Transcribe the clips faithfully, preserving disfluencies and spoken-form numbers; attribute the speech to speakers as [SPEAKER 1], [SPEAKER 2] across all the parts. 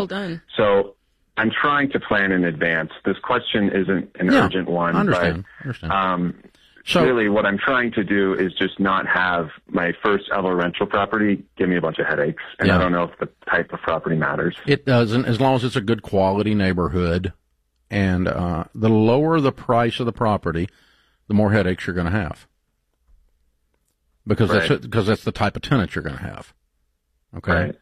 [SPEAKER 1] Well done.
[SPEAKER 2] So I'm trying to plan in advance. This question isn't an
[SPEAKER 3] yeah,
[SPEAKER 2] urgent one,
[SPEAKER 3] I understand.
[SPEAKER 2] but
[SPEAKER 3] understand.
[SPEAKER 2] Um,
[SPEAKER 3] so,
[SPEAKER 2] really what I'm trying to do is just not have my first ever rental property give me a bunch of headaches. And
[SPEAKER 3] yeah.
[SPEAKER 2] I don't know if the type of property matters.
[SPEAKER 3] It doesn't, as long as it's a good quality neighborhood. And uh, the lower the price of the property, the more headaches you're going to have. Because
[SPEAKER 2] right.
[SPEAKER 3] that's because that's the type of tenant you're going to have. Okay.
[SPEAKER 2] Right.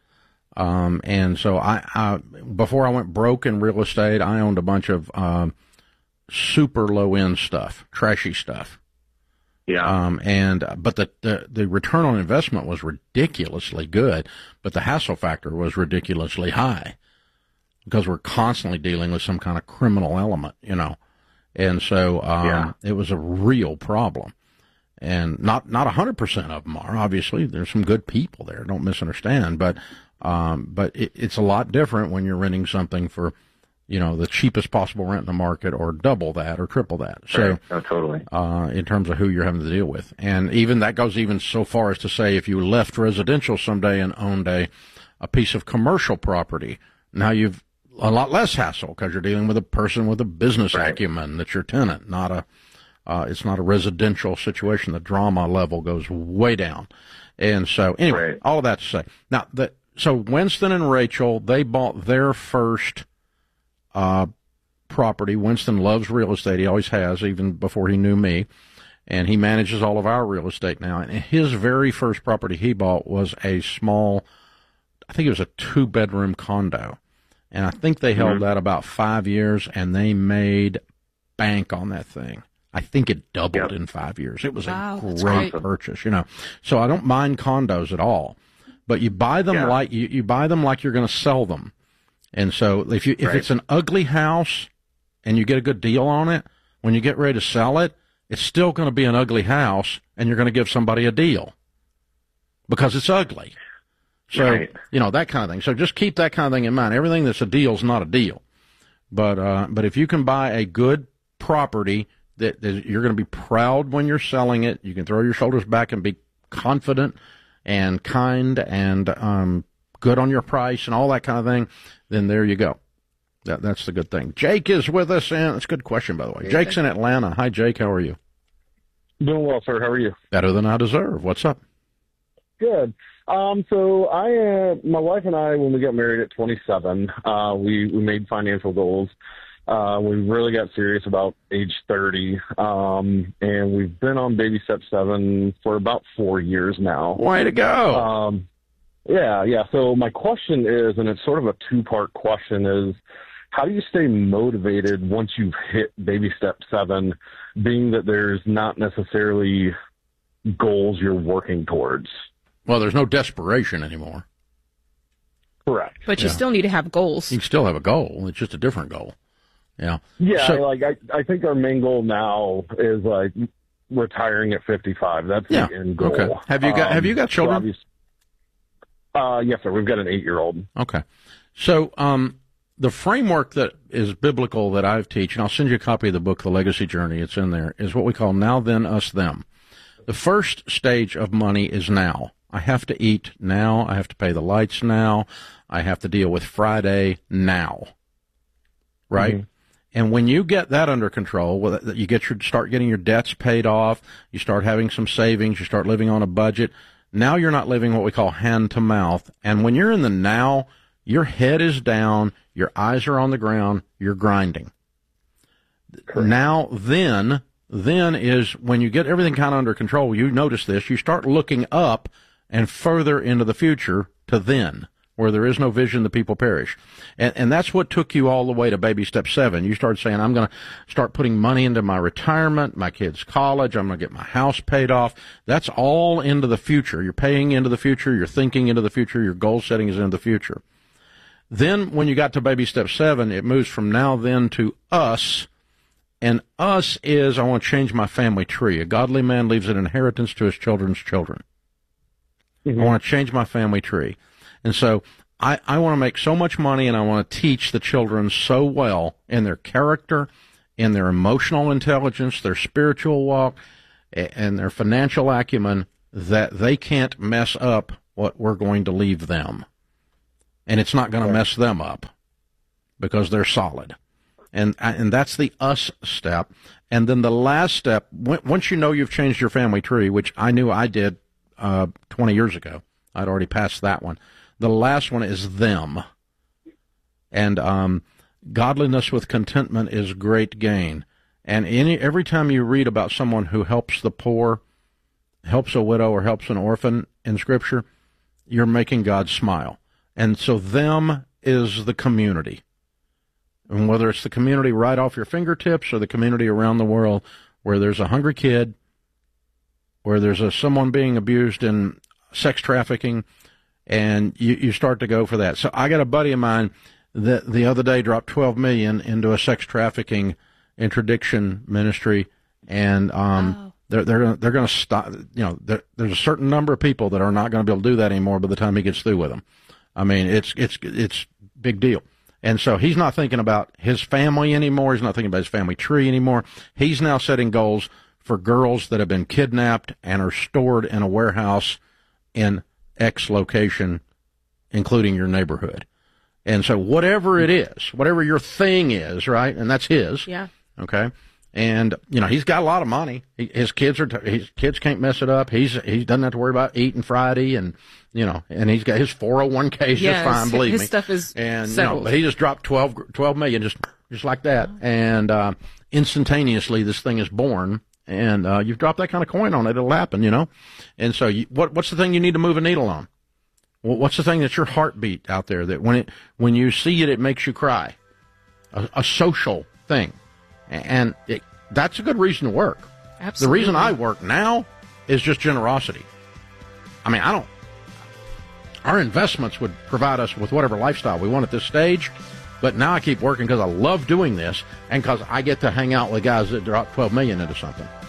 [SPEAKER 3] Um, and so I, I, before I went broke in real estate, I owned a bunch of um, super low end stuff, trashy stuff.
[SPEAKER 2] Yeah.
[SPEAKER 3] Um, and but the, the the return on investment was ridiculously good, but the hassle factor was ridiculously high because we're constantly dealing with some kind of criminal element, you know, and so um,
[SPEAKER 2] yeah.
[SPEAKER 3] it was a real problem. And not not a hundred percent of them are, obviously. There's some good people there. Don't misunderstand, but um, but it, it's a lot different when you're renting something for, you know, the cheapest possible rent in the market, or double that, or triple that. So,
[SPEAKER 2] right. oh, totally.
[SPEAKER 3] Uh, in terms of who you're having to deal with, and even that goes even so far as to say, if you left residential someday and owned a a piece of commercial property, now you've a lot less hassle because you're dealing with a person with a business
[SPEAKER 2] right.
[SPEAKER 3] acumen that's your tenant, not a. Uh, it's not a residential situation. The drama level goes way down. And so, anyway,
[SPEAKER 2] right.
[SPEAKER 3] all of that to say. Now, the, so Winston and Rachel, they bought their first uh, property. Winston loves real estate. He always has, even before he knew me. And he manages all of our real estate now. And his very first property he bought was a small, I think it was a two-bedroom condo. And I think they held mm-hmm. that about five years, and they made bank on that thing. I think it doubled yep. in five years. It was
[SPEAKER 1] wow,
[SPEAKER 3] a great purchase, you know. So I don't mind condos at all, but you buy them yeah. like you, you buy them like you're going to sell them. And so if you if right. it's an ugly house and you get a good deal on it, when you get ready to sell it, it's still going to be an ugly house, and you're going to give somebody a deal because it's ugly. So
[SPEAKER 2] right.
[SPEAKER 3] you know, that kind of thing. So just keep that kind of thing in mind. Everything that's a deal is not a deal, but uh, but if you can buy a good property that, that you're going to be proud when you're selling it, you can throw your shoulders back and be confident and kind and um, good on your price and all that kind of thing, then there you go. That, that's the good thing. Jake is with us, and it's a good question, by the way. Jake's in Atlanta. Hi, Jake. How are you?
[SPEAKER 4] Doing well, sir. How are you?
[SPEAKER 3] Better than I deserve. What's up?
[SPEAKER 4] Good. Um, so I, uh, my wife and I, when we got married at twenty-seven, uh, we, we made financial goals. Uh, we really got serious about age thirty, um, and we've been on baby step seven for about four years now.
[SPEAKER 3] Way to go.
[SPEAKER 4] Um, yeah, yeah. So my question is, and it's sort of a two-part question, is how do you stay motivated once you've hit baby step seven, being that there's not necessarily goals you're working towards?
[SPEAKER 3] Well, there's no desperation anymore.
[SPEAKER 4] Correct.
[SPEAKER 1] But you
[SPEAKER 3] yeah.
[SPEAKER 1] still need to have goals.
[SPEAKER 3] You can still have a goal. It's just a different goal. Yeah.
[SPEAKER 4] Yeah,
[SPEAKER 3] so,
[SPEAKER 4] like I, I think our main goal now is like retiring at fifty-five. That's
[SPEAKER 3] yeah.
[SPEAKER 4] the end goal.
[SPEAKER 3] Okay. Have you got
[SPEAKER 4] um,
[SPEAKER 3] Have you got children?
[SPEAKER 4] So uh, yes, sir. We've got an eight-year-old.
[SPEAKER 3] Okay. So um, the framework that is biblical that I've teach, and I'll send you a copy of the book, The Legacy Journey. It's in there. Is what we call now, then, us, them. The first stage of money is now. I have to eat now. I have to pay the lights now. I have to deal with Friday now. Right. Mm-hmm. And when you get that under control, you get your start getting your debts paid off, you start having some savings, you start living on a budget. Now you're not living what we call hand to mouth. And when you're in the now, your head is down, your eyes are on the ground, you're grinding. Correct. Now, then, then is when you get everything kind of under control, you notice this, you start looking up and further into the future to then. Where there is no vision, the people perish. And, and that's what took you all the way to baby step seven. You started saying, I'm going to start putting money into my retirement, my kids' college, I'm going to get my house paid off. That's all into the future. You're paying into the future, you're thinking into the future, your goal setting is into the future. Then when you got to baby step seven, it moves from now then to us. And us is, I want to change my family tree. A godly man leaves an inheritance to his children's children. Mm-hmm. I want to change my family tree. And so I, I want to make so much money, and I want to teach the children so well in their character, in their emotional intelligence, their spiritual walk, and their financial acumen that they can't mess up what we're going to leave them. and it's not going to mess them up because they're solid. And and that's the us step. And then the last step, once you know you've changed your family tree, which I knew I did uh, twenty years ago, I'd already passed that one. The last one is them. And um, godliness with contentment is great gain. And any every time you read about someone who helps the poor, helps a widow, or helps an orphan in Scripture, you're making God smile. And so them is the community. And whether it's the community right off your fingertips or the community around the world where there's a hungry kid, where there's a, someone being abused in sex trafficking, and you, you start to go for that. So I got a buddy of mine that the other day dropped twelve million dollars into a sex trafficking interdiction ministry, and um, wow. they're they're they're going to stop. You know, there, there's a certain number of people that are not going to be able to do that anymore by the time he gets through with them. I mean, it's it's it's big deal. And so he's not thinking about his family anymore. He's not thinking about his family tree anymore. He's now setting goals for girls that have been kidnapped and are stored in a warehouse in X location, including your neighborhood. And so whatever it is, whatever your thing is, right, and that's his.
[SPEAKER 1] Yeah.
[SPEAKER 3] Okay. And, you know, he's got a lot of money. He, his kids are, t- his kids can't mess it up. He's, he doesn't have to worry about eating Friday, and, you know, and he's got his four oh one k is
[SPEAKER 1] yes,
[SPEAKER 3] just fine, believe
[SPEAKER 1] his
[SPEAKER 3] me.
[SPEAKER 1] His stuff is
[SPEAKER 3] and,
[SPEAKER 1] settled.
[SPEAKER 3] You know, but he just dropped twelve, twelve million just, just like that. And, uh, instantaneously this thing is born, and, uh, you've dropped that kind of coin on it. It'll happen, you know? And so you, what, what's the thing you need to move a needle on? Well, what's the thing that's your heartbeat out there that when it, when you see it, it makes you cry? A, a social thing. And it, that's a good reason to work.
[SPEAKER 1] Absolutely.
[SPEAKER 3] The reason I work now is just generosity. I mean, I don't, our investments would provide us with whatever lifestyle we want at this stage, but now I keep working because I love doing this and because I get to hang out with guys that drop twelve million dollars into something.